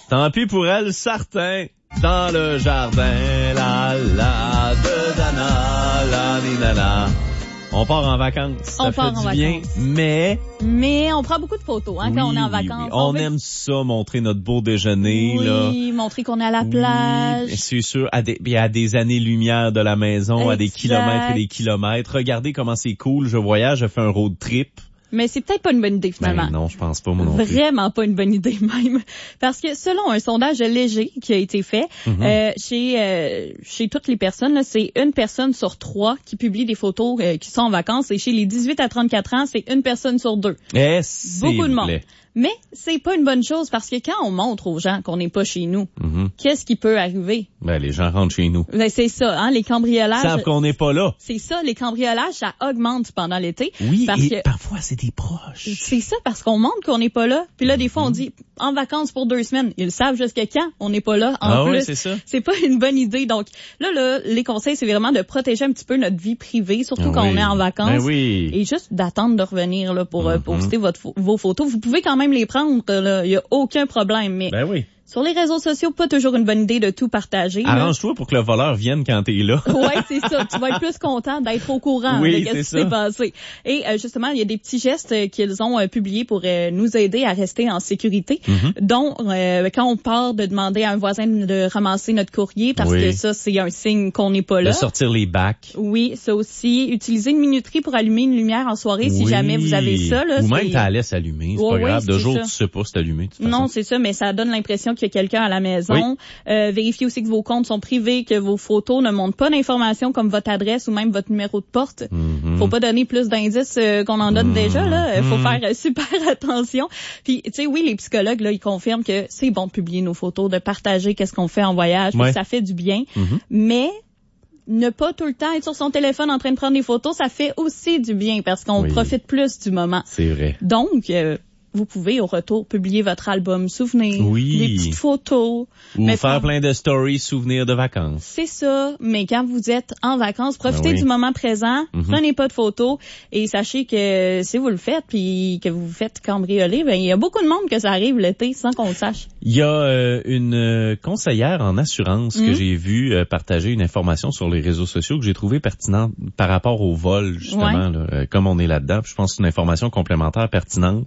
Tant pis pour elle, certain. Dans le jardin, la de Dana, la ninana. On part en vacances. Ça fait du bien, mais on prend beaucoup de photos quand on est en vacances. Oui. On aime ça, montrer notre beau déjeuner. Oui, montrer qu'on est à la plage. Oui, c'est sûr, à des années-lumière de la maison, exact. À des kilomètres et des kilomètres. Regardez comment c'est cool, je voyage, je fais un road trip. Mais c'est peut-être pas une bonne idée, finalement. Ben non, je pense pas, moi non plus. Vraiment pas une bonne idée, même. Parce que selon un sondage léger qui a été fait, chez toutes les personnes, là, c'est 1 personne sur 3 qui publie des photos qui sont en vacances. Et chez les 18 à 34 ans, c'est 1 personne sur 2. Beaucoup de monde. Mais c'est pas une bonne chose parce que quand on montre aux gens qu'on n'est pas chez nous, qu'est-ce qui peut arriver? Ben, les gens rentrent chez nous. Ben, c'est ça, les cambriolages. Ils savent qu'on n'est pas là. C'est ça, les cambriolages, ça augmente pendant l'été. Oui, parfois, c'est des proches. C'est ça, parce qu'on montre qu'on n'est pas là. Puis là, des fois, on dit en vacances pour 2 semaines. Ils savent jusqu'à quand on n'est pas là. En plus, oui, c'est ça. C'est pas une bonne idée. Donc, là, les conseils, c'est vraiment de protéger un petit peu notre vie privée, surtout quand on est en vacances. Ben oui. Et juste d'attendre de revenir là pour poster vos photos. Vous pouvez quand même les prendre. Il y a aucun problème. Mais ben oui. Sur les réseaux sociaux, pas toujours une bonne idée de tout partager. Arrange-toi pour que le voleur vienne quand t'es là. Oui, c'est ça. Tu vas être plus content d'être au courant de ce qui s'est passé. Et justement, il y a des petits gestes qu'ils ont publiés pour nous aider à rester en sécurité, dont quand on part de demander à un voisin de ramasser notre courrier, parce que ça, c'est un signe qu'on n'est pas là. De sortir les bacs. Oui, ça aussi. Utiliser une minuterie pour allumer une lumière en soirée si jamais vous avez ça. Là, ou même t'as la laisse allumée, c'est pas grave. De jour, tu sais pas si c'est allumé. Non, c'est ça, mais ça donne l'impression qu'il y a quelqu'un à la maison. Vérifiez aussi que vos comptes sont privés, que vos photos ne montrent pas d'informations comme votre adresse ou même votre numéro de porte. Faut pas donner plus d'indices qu'on en donne déjà, là. Faut faire super attention. Puis, tu sais, oui, les psychologues, là, ils confirment que c'est bon de publier nos photos, de partager qu'est-ce qu'on fait en voyage, puis ça fait du bien. Mais ne pas tout le temps être sur son téléphone en train de prendre des photos, ça fait aussi du bien parce qu'on profite plus du moment. C'est vrai. Donc, vous pouvez au retour publier votre album souvenir, des petites photos. Ou faire plein de stories souvenirs de vacances. C'est ça, mais quand vous êtes en vacances, profitez du moment présent, prenez pas de photos et sachez que si vous le faites puis que vous vous faites cambrioler, ben il y a beaucoup de monde que ça arrive l'été sans qu'on le sache. Il y a une conseillère en assurance que j'ai vue partager une information sur les réseaux sociaux que j'ai trouvé pertinente par rapport au vol, justement, là, comme on est là-dedans. Puis je pense que c'est une information complémentaire pertinente.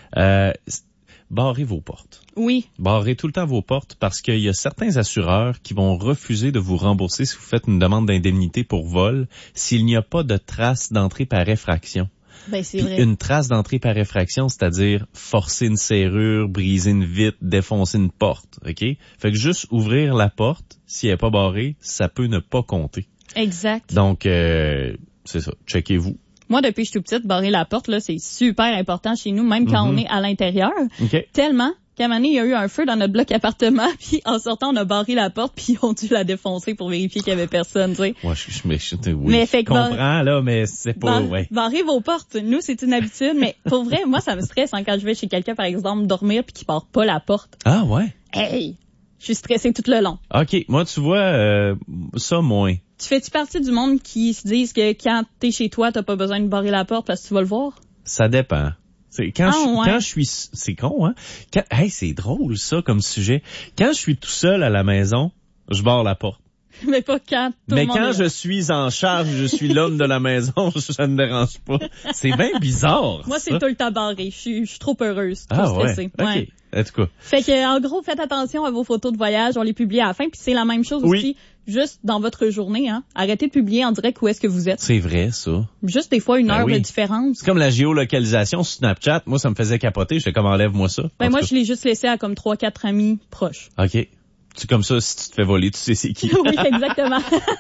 Barrez vos portes. Oui. Barrez tout le temps vos portes parce qu'il y a certains assureurs qui vont refuser de vous rembourser si vous faites une demande d'indemnité pour vol s'il n'y a pas de trace d'entrée par effraction. Ben, c'est vrai. Une trace d'entrée par effraction, c'est-à-dire forcer une serrure, briser une vitre, défoncer une porte, OK? Fait que juste ouvrir la porte, si elle n'est pas barrée, ça peut ne pas compter. Exact. Donc, c'est ça. Checkez-vous. Moi, depuis que je suis toute petite, barrer la porte, là, c'est super important chez nous, même quand on est à l'intérieur. Tellement qu'à un moment donné, il y a eu un feu dans notre bloc appartement, puis en sortant, on a barré la porte, puis on a dû la défoncer pour vérifier qu'il y avait personne, tu sais. Moi, je comprends, là, mais c'est pas, barrer vos portes, nous, c'est une habitude, mais pour vrai, moi, ça me stresse quand je vais chez quelqu'un, par exemple, dormir, puis qu'il barre pas la porte. Ah, ouais? Hey! Je suis stressée tout le long. OK. Moi, tu vois, ça, moins. Tu fais-tu partie du monde qui se disent que quand t'es chez toi, t'as pas besoin de barrer la porte parce que tu vas le voir? Ça dépend. Quand je suis, c'est con, hein? C'est drôle, ça, comme sujet. Quand je suis tout seul à la maison, je barre la porte. Mais pas quand tout le monde quand je suis en charge, je suis l'homme de la maison, ça ne me dérange pas. C'est bien bizarre. Moi, c'est tout le temps barré. Je suis trop heureuse, trop stressée. OK. En tout cas. Fait que, en gros, faites attention à vos photos de voyage. On les publie à la fin. Puis c'est la même chose aussi, juste dans votre journée, hein. Arrêtez de publier en direct où est-ce que vous êtes. C'est vrai, ça. Juste des fois une heure de différence. C'est comme la géolocalisation sur Snapchat. Moi, ça me faisait capoter. J'étais comme, enlève-moi ça. Moi, je l'ai juste laissé à comme 3-4 amis proches. OK. C'est comme ça, si tu te fais voler, tu sais c'est qui. Oui, exactement.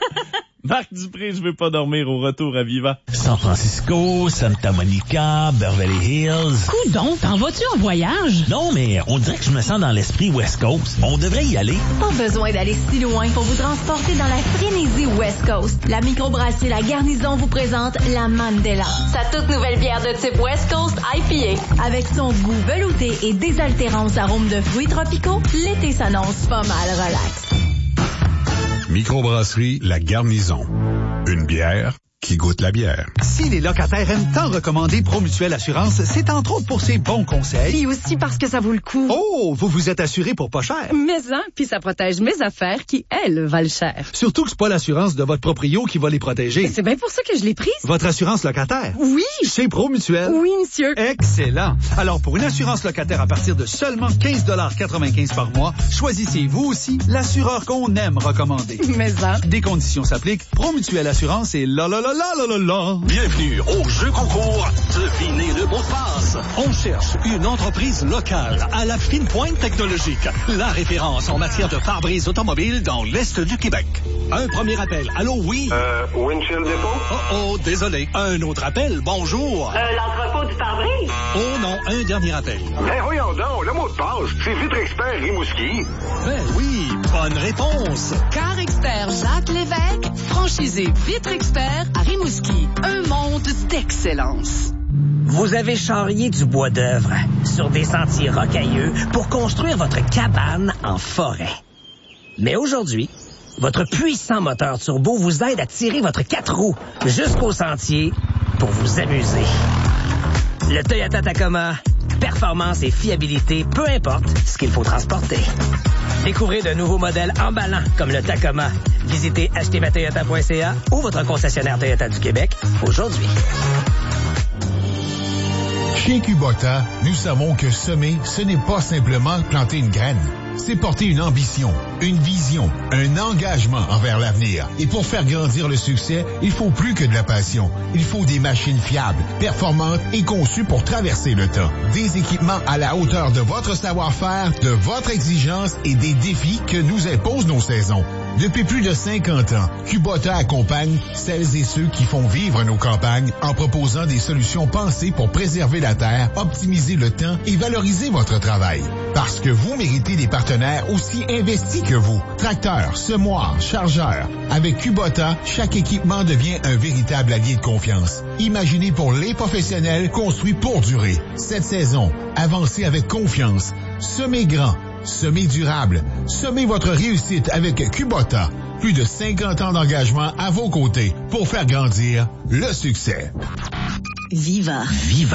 Marc Dupré, je veux pas dormir au retour à Viva. San Francisco, Santa Monica, Beverly Hills. Coudon, t'en vas-tu en voyage? Non, mais on dirait que je me sens dans l'esprit West Coast. On devrait y aller. Pas besoin d'aller si loin pour vous transporter dans la frénésie West Coast. La microbrasserie La Garnison vous présente la Mandela. Sa toute nouvelle bière de type West Coast IPA. Avec son goût velouté et désaltérance arômes de fruits tropicaux, l'été s'annonce pas mal relax. Microbrasserie La Garnison. Une bière, qui goûte la bière. Si les locataires aiment tant recommander Promutuelle Assurance, c'est entre autres pour ses bons conseils. Puis aussi parce que ça vaut le coup. Oh, vous vous êtes assuré pour pas cher. Mais puis ça protège mes affaires qui, elles, valent cher. Surtout que c'est pas l'assurance de votre proprio qui va les protéger. C'est bien pour ça que je l'ai prise. Votre assurance locataire? Oui. Chez Promutuelle? Oui, monsieur. Excellent. Alors, pour une assurance locataire à partir de seulement 15,95 par mois, choisissez vous aussi l'assureur qu'on aime recommander. Mais des conditions s'appliquent. Promutuelle Assurance et la. Bienvenue au jeu concours Devinez le mot de passe. On cherche une entreprise locale à la fine pointe technologique. La référence en matière de pare-brise automobile dans l'Est du Québec. Un premier appel. Allô, oui? Windshield Depot? Oh, désolé. Un autre appel. Bonjour. L'entrepôt du pare-brise? Oh non, un dernier appel. Ben voyons donc, le mot de passe, c'est Vitre Expert Rimouski. Ben oui, bonne réponse. Car Expert Jacques Lévesque, franchisé Vitre Expert à Rimouski. Un monde d'excellence. Vous avez charrié du bois d'œuvre sur des sentiers rocailleux pour construire votre cabane en forêt. Mais aujourd'hui, votre puissant moteur turbo vous aide à tirer votre 4 roues jusqu'au sentier pour vous amuser. Le Toyota Tacoma, performance et fiabilité, peu importe ce qu'il faut transporter. Découvrez de nouveaux modèles emballants comme le Tacoma. Visitez achetezmatoyota.ca ou votre concessionnaire Toyota du Québec aujourd'hui. Chez Kubota, nous savons que semer, ce n'est pas simplement planter une graine. C'est porter une ambition, une vision, un engagement envers l'avenir. Et pour faire grandir le succès, il faut plus que de la passion. Il faut des machines fiables, performantes et conçues pour traverser le temps. Des équipements à la hauteur de votre savoir-faire, de votre exigence et des défis que nous imposent nos saisons. Depuis plus de 50 ans, Kubota accompagne celles et ceux qui font vivre nos campagnes en proposant des solutions pensées pour préserver la terre, optimiser le temps et valoriser votre travail. Parce que vous méritez des partenaires aussi investis que vous. Tracteurs, semoirs, chargeurs. Avec Kubota, chaque équipement devient un véritable allié de confiance. Imaginé pour les professionnels, construit pour durer. Cette saison, avancez avec confiance. Semez grand. Semez durable. Semez votre réussite avec Kubota. Plus de 50 ans d'engagement à vos côtés pour faire grandir le succès. Viva.